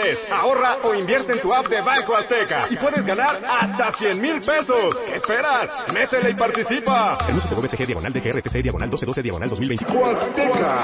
10. Ahorra o invierte en tu app de Banco Azteca y puedes ganar hasta 100,000 pesos. ¿Qué esperas? Métele y participa. Anuncio BTG /DGRTC /1212 /2020. Azteca.